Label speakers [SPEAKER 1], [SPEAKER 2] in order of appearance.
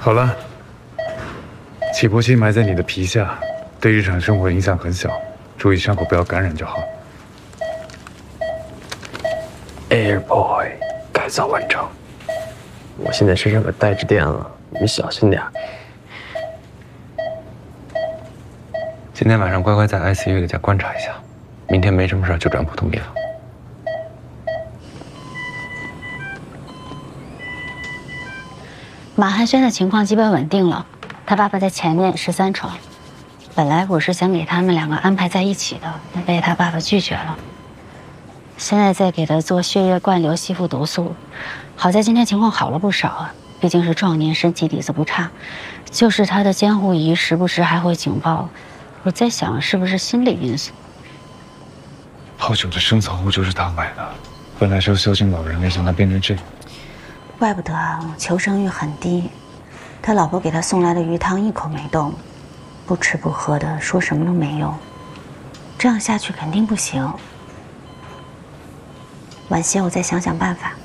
[SPEAKER 1] 好了，起搏器埋在你的皮下，对日常生活影响很小，注意伤口不要感染就好。
[SPEAKER 2] Air Boy 改造完成，我现在身上可带着电了，你们小心点。
[SPEAKER 1] 今天晚上乖乖在 ICU 里再观察一下，明天没什么事就转普通病房。
[SPEAKER 3] 马汉轩的情况基本稳定了，他爸爸在前面13床。本来我是想给他们2个安排在一起的，但被他爸爸拒绝了。现在在给他做血液灌流吸附毒素，好在今天情况好了不少啊，毕竟是壮年，身体底子不差。就是他的监护仪时不时还会警报，我在想是不是心理因素。
[SPEAKER 1] 好久的生草物就是他买的，本来是个孝敬老人，没想到变成这样。
[SPEAKER 3] 怪不得啊，求生欲很低。他老婆给他送来的鱼汤一口没动，不吃不喝的，说什么都没用。这样下去肯定不行。晚些我再想想办法。